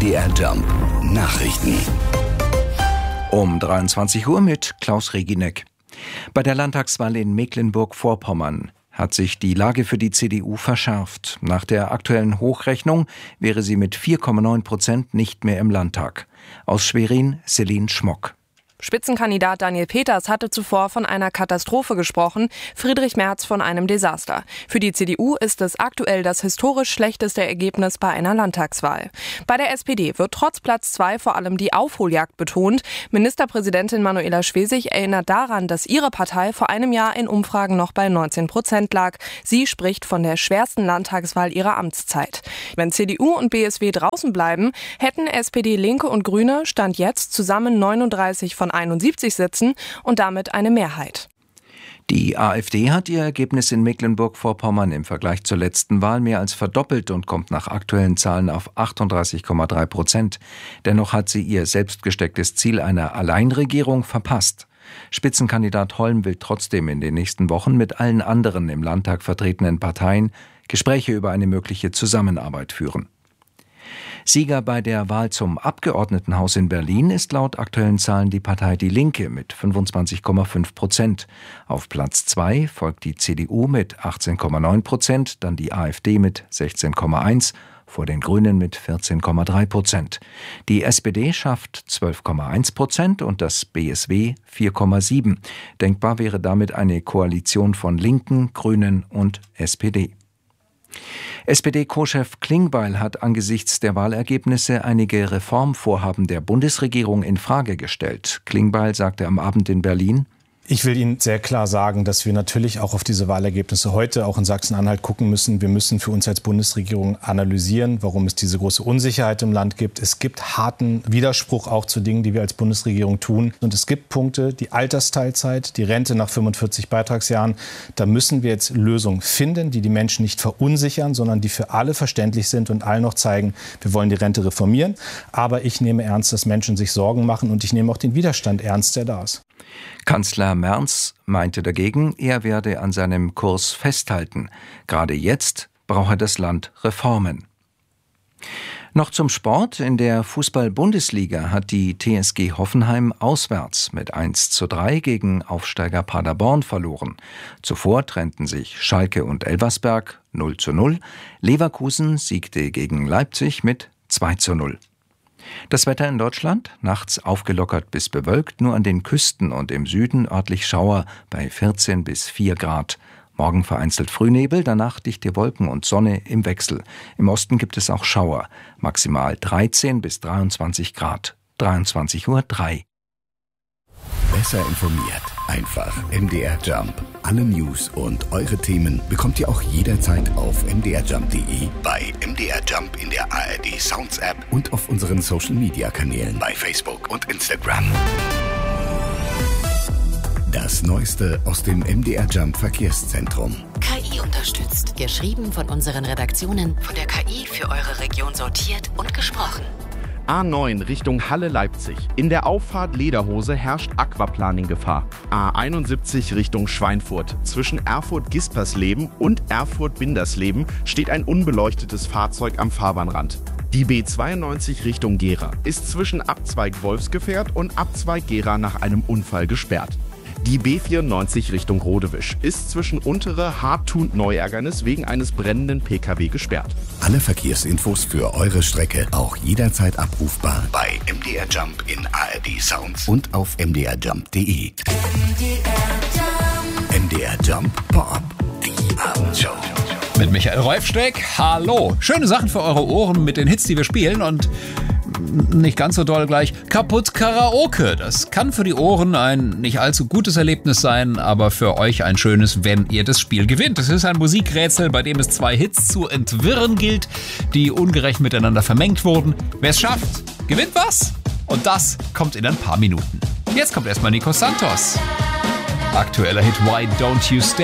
MDR Jump Nachrichten. Um 23 Uhr mit Klaus Regineck. Bei der Landtagswahl in Mecklenburg-Vorpommern hat sich die Lage für die CDU verschärft. Nach der aktuellen Hochrechnung wäre sie mit 4,9% nicht mehr im Landtag. Aus Schwerin, Celine Schmock. Spitzenkandidat Daniel Peters hatte zuvor von einer Katastrophe gesprochen, Friedrich Merz von einem Desaster. Für die CDU ist es aktuell das historisch schlechteste Ergebnis bei einer Landtagswahl. Bei der SPD wird trotz Platz 2 vor allem die Aufholjagd betont. Ministerpräsidentin Manuela Schwesig erinnert daran, dass ihre Partei vor einem Jahr in Umfragen noch bei 19% lag. Sie spricht von der schwersten Landtagswahl ihrer Amtszeit. Wenn CDU und BSW draußen bleiben, hätten SPD, Linke und Grüne Stand jetzt zusammen 39 von 71 Sitzen und damit eine Mehrheit. Die AfD hat ihr Ergebnis in Mecklenburg-Vorpommern im Vergleich zur letzten Wahl mehr als verdoppelt und kommt nach aktuellen Zahlen auf 38,3%. Dennoch hat sie ihr selbst gestecktes Ziel einer Alleinregierung verpasst. Spitzenkandidat Holm will trotzdem in den nächsten Wochen mit allen anderen im Landtag vertretenen Parteien Gespräche über eine mögliche Zusammenarbeit führen. Sieger bei der Wahl zum Abgeordnetenhaus in Berlin ist laut aktuellen Zahlen die Partei Die Linke mit 25,5%. Auf Platz 2 folgt die CDU mit 18,9%, dann die AfD mit 16,1%, vor den Grünen mit 14,3%. Die SPD schafft 12,1% und das BSW 4,7%. Denkbar wäre damit eine Koalition von Linken, Grünen und SPD. SPD-Co-Chef Klingbeil hat angesichts der Wahlergebnisse einige Reformvorhaben der Bundesregierung in Frage gestellt. Klingbeil sagte am Abend in Berlin: Ich will Ihnen sehr klar sagen, dass wir natürlich auch auf diese Wahlergebnisse heute auch in Sachsen-Anhalt gucken müssen. Wir müssen für uns als Bundesregierung analysieren, warum es diese große Unsicherheit im Land gibt. Es gibt harten Widerspruch auch zu Dingen, die wir als Bundesregierung tun. Und es gibt Punkte, die Altersteilzeit, die Rente nach 45 Beitragsjahren. Da müssen wir jetzt Lösungen finden, die die Menschen nicht verunsichern, sondern die für alle verständlich sind und allen noch zeigen, wir wollen die Rente reformieren. Aber ich nehme ernst, dass Menschen sich Sorgen machen und ich nehme auch den Widerstand ernst, der da ist. Kanzler Merz meinte dagegen, er werde an seinem Kurs festhalten. Gerade jetzt brauche das Land Reformen. Noch zum Sport. In der Fußball-Bundesliga hat die TSG Hoffenheim auswärts mit 1:3 gegen Aufsteiger Paderborn verloren. Zuvor trennten sich Schalke und Elversberg 0:0. Leverkusen siegte gegen Leipzig mit 2:0. Das Wetter in Deutschland: nachts aufgelockert bis bewölkt, nur an den Küsten und im Süden örtlich Schauer bei 14 bis 4 Grad. Morgen vereinzelt Frühnebel, danach dichte Wolken und Sonne im Wechsel. Im Osten gibt es auch Schauer, maximal 13 bis 23 Grad. 23:03 Uhr. Besser informiert. Einfach MDR Jump. Alle News und eure Themen bekommt ihr auch jederzeit auf mdrjump.de, bei MDR Jump in der ARD Sounds App und auf unseren Social Media Kanälen bei Facebook und Instagram. Das Neueste aus dem MDR Jump Verkehrszentrum. KI unterstützt. Geschrieben von unseren Redaktionen, von der KI für eure Region sortiert und gesprochen. A9 Richtung Halle-Leipzig. In der Auffahrt Lederhose herrscht Aquaplaning-Gefahr. A71 Richtung Schweinfurt. Zwischen Erfurt-Gispersleben und Erfurt-Bindersleben steht ein unbeleuchtetes Fahrzeug am Fahrbahnrand. Die B92 Richtung Gera ist zwischen Abzweig Wolfsgefährt und Abzweig Gera nach einem Unfall gesperrt. Die B94 Richtung Rodewisch ist zwischen Untere Hartthun-Neuärgernis wegen eines brennenden Pkw gesperrt. Alle Verkehrsinfos für eure Strecke auch jederzeit abrufbar bei MDR Jump in ARD Sounds und auf mdrjump.de. MDR Jump Pop, die Abendshow. Mit Michael Reufsteck. Hallo. Schöne Sachen für eure Ohren mit den Hits, die wir spielen, und nicht ganz so doll gleich kaputt Karaoke. Das kann für die Ohren ein nicht allzu gutes Erlebnis sein, aber für euch ein schönes, wenn ihr das Spiel gewinnt. Es ist ein Musikrätsel, bei dem es 2 Hits zu entwirren gilt, die ungerecht miteinander vermengt wurden. Wer es schafft, gewinnt was. Und das kommt in ein paar Minuten. Jetzt kommt erstmal Nico Santos. Aktueller Hit Why Don't You Stay.